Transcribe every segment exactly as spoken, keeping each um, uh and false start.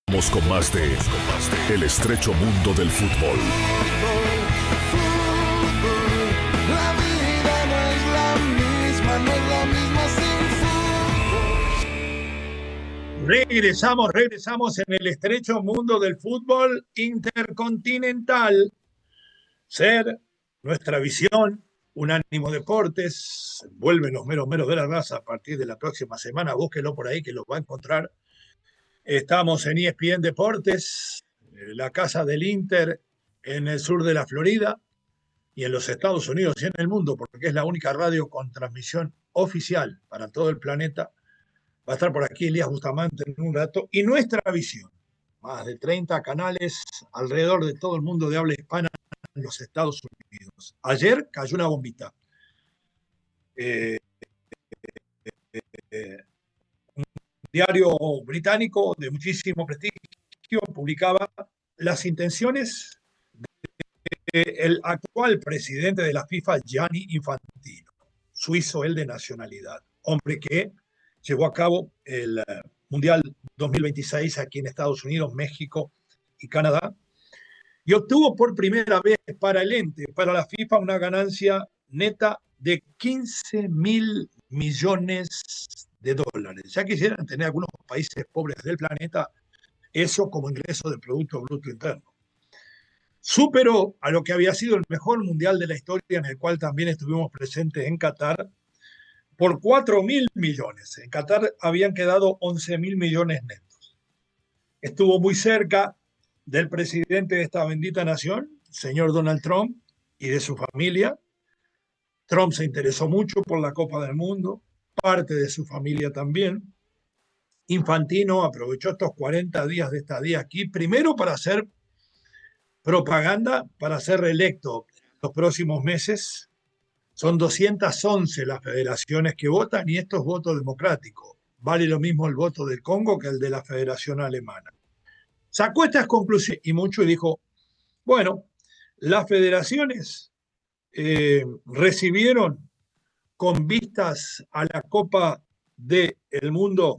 Vamos con más de El estrecho mundo del fútbol. La vida no es la misma, no es la misma sin fútbol. Regresamos, regresamos en el estrecho mundo del fútbol intercontinental. Ser nuestra visión, Unánimo Deportes, vuelven los meros meros de la raza a partir de la próxima semana. Búsquelo por ahí que lo va a encontrar. Estamos en E S P N Deportes, la casa del Inter en el sur de la Florida y en los Estados Unidos y en el mundo, porque es la única radio con transmisión oficial para todo el planeta. Va a estar por aquí Elías Bustamante en un rato. Y nuestra visión, más de treinta canales alrededor de todo el mundo de habla hispana en los Estados Unidos. Ayer cayó una bombita. Eh, eh, un diario británico de muchísimo prestigio publicaba las intenciones del actual presidente de la FIFA, Gianni Infantino, suizo él de nacionalidad, hombre que llevó a cabo el Mundial dos mil veintiséis aquí en Estados Unidos, México y Canadá, y obtuvo por primera vez para el ente, para la FIFA, una ganancia neta de quince mil millones de dólares. Ya quisieran tener algunos países pobres del planeta eso como ingreso del Producto Bruto Interno. Superó a lo que había sido el mejor mundial de la historia, en el cual también estuvimos presentes en Qatar, por cuatro mil millones. En Qatar habían quedado once mil millones netos. Estuvo muy cerca del presidente de esta bendita nación, señor Donald Trump, y de su familia. Trump se interesó mucho por la Copa del Mundo, parte de su familia también. Infantino aprovechó estos cuarenta días de estadía aquí, primero para hacer propaganda, para ser reelecto los próximos meses. Son doscientas once las federaciones que votan y esto es voto democrático. Vale lo mismo el voto del Congo que el de la Federación Alemana. Sacó estas conclusiones y mucho y dijo, bueno, las federaciones eh, recibieron con vistas a la Copa del Mundo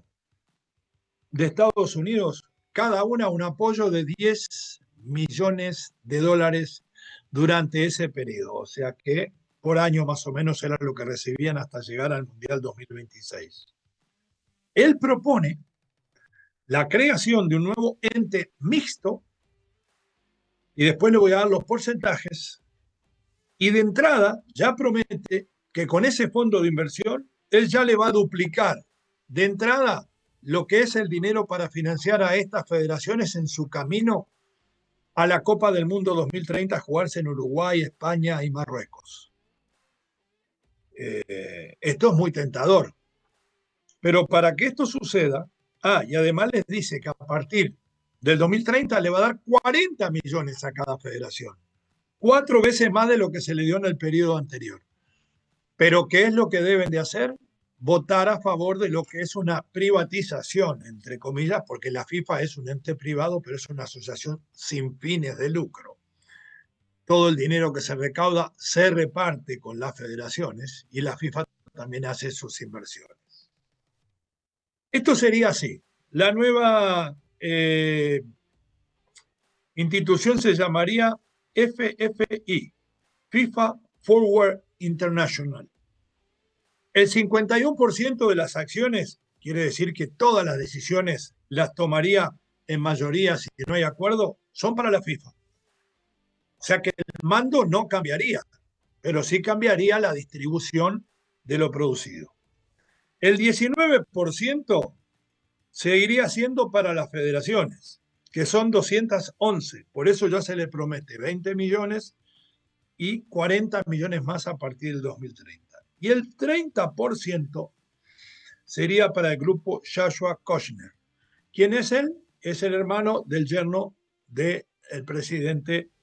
de Estados Unidos, cada una un apoyo de diez millones de dólares durante ese periodo. O sea que por año más o menos era lo que recibían hasta llegar al Mundial dos mil veintiséis. Él propone la creación de un nuevo ente mixto y después le voy a dar los porcentajes y de entrada ya promete que con ese fondo de inversión él ya le va a duplicar de entrada lo que es el dinero para financiar a estas federaciones en su camino a la Copa del Mundo dos mil treinta a jugarse en Uruguay, España y Marruecos. Eh, esto es muy tentador. Pero para que esto suceda, ah, y además les dice que a partir del dos mil treinta le va a dar cuarenta millones a cada federación. Cuatro veces más de lo que se le dio en el periodo anterior. Pero ¿qué es lo que deben de hacer? Votar a favor de lo que es una privatización, entre comillas, porque la FIFA es un ente privado, pero es una asociación sin fines de lucro. Todo el dinero que se recauda se reparte con las federaciones y la FIFA también hace sus inversiones. Esto sería así. La nueva eh, institución se llamaría F F I, FIFA Forward International. El cincuenta y uno por ciento de las acciones, quiere decir que todas las decisiones las tomaría en mayoría si no hay acuerdo, son para la FIFA. O sea que el mando no cambiaría, pero sí cambiaría la distribución de lo producido. El diecinueve por ciento seguiría siendo para las federaciones, que son doscientas once. Por eso ya se le promete veinte millones y cuarenta millones más a partir del dos mil treinta. Y el treinta por ciento sería para el grupo Joshua Kushner. ¿Quién es él? Es el hermano del yerno del presidente